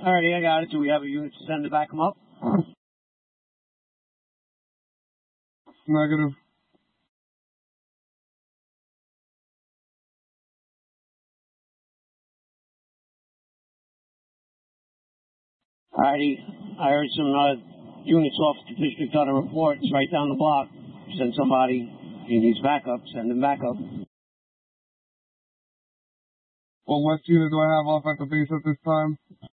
Alrighty, I got it. Do we have a unit to send to back them up? Negative. Alrighty, I heard some units off the district on a report. It's right down the block. Send somebody. He needs backup. Send him backup. Well, what unit do I have off at the base at this time?